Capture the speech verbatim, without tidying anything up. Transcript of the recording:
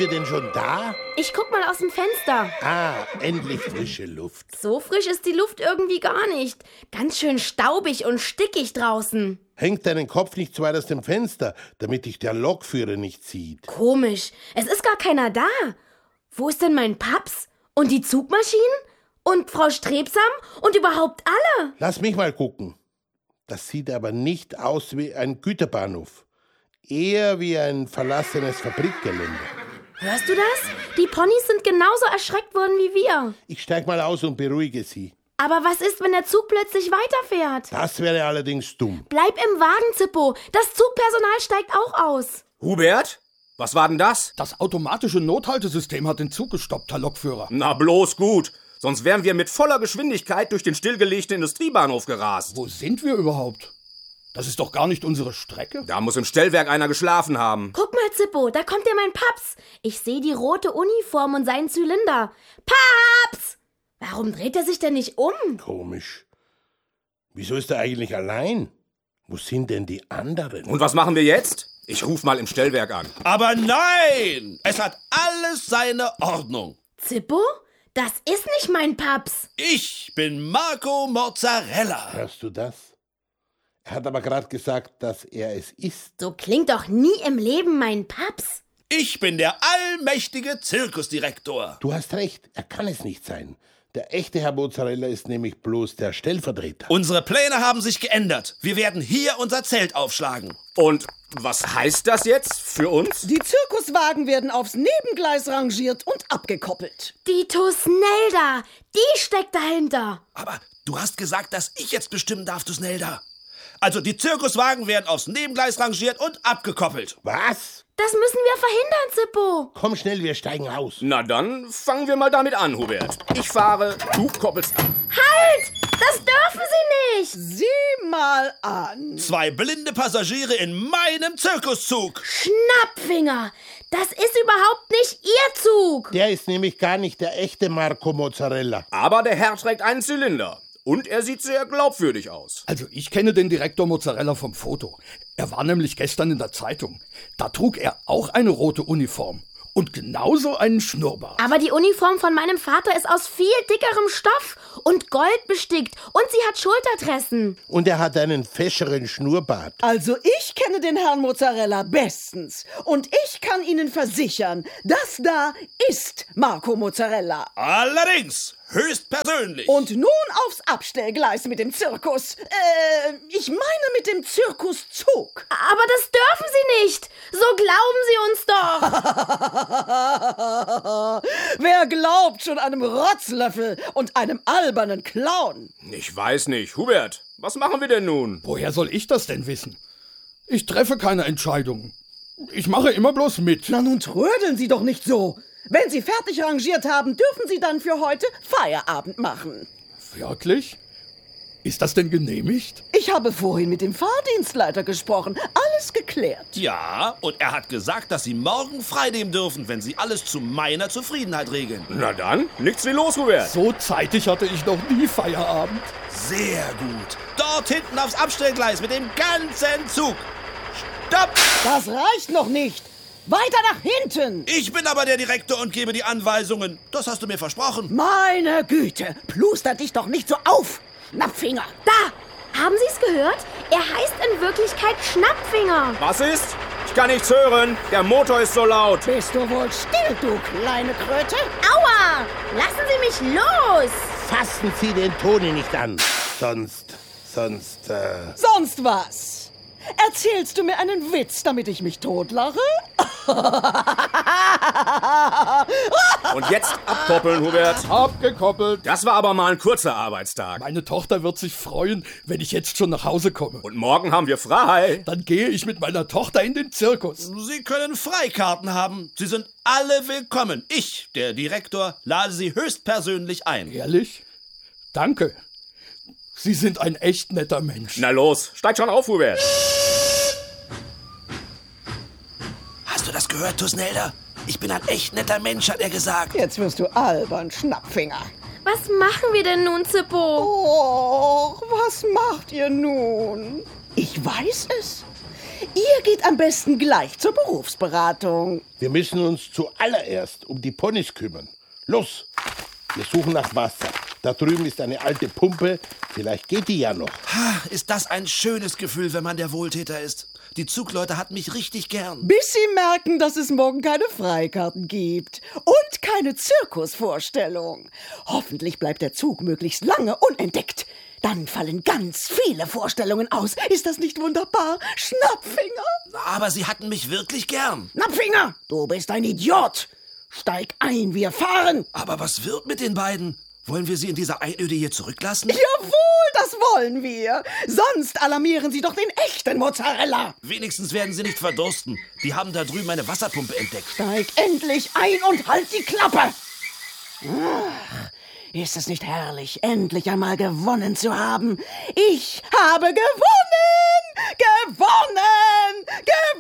wir denn schon da? Ich guck mal aus dem Fenster. Ah, endlich frische Luft. So frisch ist die Luft irgendwie gar nicht. Ganz schön staubig und stickig draußen. Hängt deinen Kopf nicht zu weit aus dem Fenster, damit dich der Lokführer nicht sieht. Komisch, es ist gar keiner da. Wo ist denn mein Paps? Und die Zugmaschinen? Und Frau Strebsam? Und überhaupt alle? Lass mich mal gucken. Das sieht aber nicht aus wie ein Güterbahnhof. Eher wie ein verlassenes Fabrikgelände. Hörst du das? Die Ponys sind genauso erschreckt worden wie wir. Ich steig mal aus und beruhige sie. Aber was ist, wenn der Zug plötzlich weiterfährt? Das wäre allerdings dumm. Bleib im Wagen, Zippo. Das Zugpersonal steigt auch aus. Hubert? Was war denn das? Das automatische Nothaltesystem hat den Zug gestoppt, Herr Lokführer. Na bloß gut. Sonst wären wir mit voller Geschwindigkeit durch den stillgelegten Industriebahnhof gerast. Wo sind wir überhaupt? Das ist doch gar nicht unsere Strecke. Da muss im Stellwerk einer geschlafen haben. Guck mal, Zippo, da kommt ja mein Paps. Ich sehe die rote Uniform und seinen Zylinder. Paps! Warum dreht er sich denn nicht um? Komisch. Wieso ist er eigentlich allein? Wo sind denn die anderen? Und was machen wir jetzt? Ich ruf mal im Stellwerk an. Aber nein! Es hat alles seine Ordnung. Zippo? Das ist nicht mein Paps. Ich bin Marco Mozzarella. Hörst du das? Er hat aber gerade gesagt, dass er es ist. So klingt doch nie im Leben mein Paps. Ich bin der allmächtige Zirkusdirektor. Du hast recht, er kann es nicht sein. Der echte Herr Mozzarella ist nämlich bloß der Stellvertreter. Unsere Pläne haben sich geändert. Wir werden hier unser Zelt aufschlagen. Und was heißt das jetzt für uns? Die Zirkuswagen werden aufs Nebengleis rangiert und abgekoppelt. Die Tusnelda, die steckt dahinter. Aber du hast gesagt, dass ich jetzt bestimmen darf, Tusnelda. Also die Zirkuswagen werden aufs Nebengleis rangiert und abgekoppelt. Was? Das müssen wir verhindern, Zippo. Komm schnell, wir steigen aus. Na dann fangen wir mal damit an, Hubert. Ich fahre, du koppelst ab. Halt! Das dürfen Sie nicht! Sieh mal an. Zwei blinde Passagiere in meinem Zirkuszug. Schnappfinger! Das ist überhaupt nicht Ihr Zug! Der ist nämlich gar nicht der echte Marco Mozzarella. Aber der Herr trägt einen Zylinder. Und er sieht sehr glaubwürdig aus. Also ich kenne den Direktor Mozzarella vom Foto. Er war nämlich gestern in der Zeitung. Da trug er auch eine rote Uniform. Und genauso einen Schnurrbart. Aber die Uniform von meinem Vater ist aus viel dickerem Stoff und Gold bestickt. Und sie hat Schultertressen. Und er hat einen fescheren Schnurrbart. Also ich kenne den Herrn Mozzarella bestens. Und ich kann Ihnen versichern, das da ist Marco Mozzarella. Allerdings, höchstpersönlich. Und nun aufs Abstellgleis mit dem Zirkus. Äh, ich meine mit dem Zirkuszug. Aber das dürfen Sie nicht. So glauben Sie uns doch. Wer glaubt schon einem Rotzlöffel und einem albernen Clown? Ich weiß nicht. Hubert, was machen wir denn nun? Woher soll ich das denn wissen? Ich treffe keine Entscheidungen. Ich mache immer bloß mit. Na nun trödeln Sie doch nicht so. Wenn Sie fertig rangiert haben, dürfen Sie dann für heute Feierabend machen. Wirklich? Ist das denn genehmigt? Ich habe vorhin mit dem Fahrdienstleiter gesprochen. Alles geklärt. Ja, und er hat gesagt, dass Sie morgen freinehmen dürfen, wenn Sie alles zu meiner Zufriedenheit regeln. Na dann, nichts wie los, Hubert. So zeitig hatte ich noch nie Feierabend. Sehr gut. Dort hinten aufs Abstellgleis mit dem ganzen Zug. Stopp! Das reicht noch nicht. Weiter nach hinten. Ich bin aber der Direktor und gebe die Anweisungen. Das hast du mir versprochen. Meine Güte, pluster dich doch nicht so auf, Schnappfinger. Da! Haben Sie es gehört? Er heißt in Wirklichkeit Schnappfinger. Was ist? Ich kann nichts hören. Der Motor ist so laut. Bist du wohl still, du kleine Kröte? Aua! Lassen Sie mich los! Fassen Sie den Toni nicht an. Sonst, sonst, äh... Sonst was? Erzählst du mir einen Witz, damit ich mich totlache? Und jetzt abkoppeln, Hubert. Abgekoppelt. Das war aber mal ein kurzer Arbeitstag. Meine Tochter wird sich freuen, wenn ich jetzt schon nach Hause komme. Und morgen haben wir frei. Dann gehe ich mit meiner Tochter in den Zirkus. Sie können Freikarten haben. Sie sind alle willkommen. Ich, der Direktor, lade Sie höchstpersönlich ein. Ehrlich? Danke. Sie sind ein echt netter Mensch. Na los, steig schon auf, Hubert. Hast du das gehört, Tusnelda? Ich bin ein echt netter Mensch, hat er gesagt. Jetzt wirst du albern, Schnappfinger. Was machen wir denn nun, Zippo? Oh, was macht ihr nun? Ich weiß es. Ihr geht am besten gleich zur Berufsberatung. Wir müssen uns zuallererst um die Ponys kümmern. Los, wir suchen nach Wasser. Da drüben ist eine alte Pumpe, vielleicht geht die ja noch. Ist das ein schönes Gefühl, wenn man der Wohltäter ist. Die Zugleute hatten mich richtig gern. Bis sie merken, dass es morgen keine Freikarten gibt und keine Zirkusvorstellung. Hoffentlich bleibt der Zug möglichst lange unentdeckt. Dann fallen ganz viele Vorstellungen aus. Ist das nicht wunderbar? Schnappfinger? Aber sie hatten mich wirklich gern. Schnappfinger, du bist ein Idiot. Steig ein, wir fahren. Aber was wird mit den beiden? Wollen wir sie in dieser Einöde hier zurücklassen? Jawohl, das wollen wir. Sonst alarmieren Sie doch den echten Mozzarella. Wenigstens werden sie nicht verdursten. Die haben da drüben eine Wasserpumpe entdeckt. Steig endlich ein und halt die Klappe. Ach, ist es nicht herrlich, endlich einmal gewonnen zu haben? Ich habe gewonnen! Gewonnen! Gewonnen!